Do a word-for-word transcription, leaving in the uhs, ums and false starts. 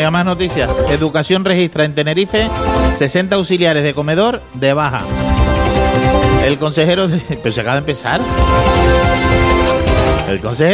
venga, más noticias. Educación registra en Tenerife sesenta auxiliares de comedor de baja. El consejero de... Pero se acaba de empezar. El consejero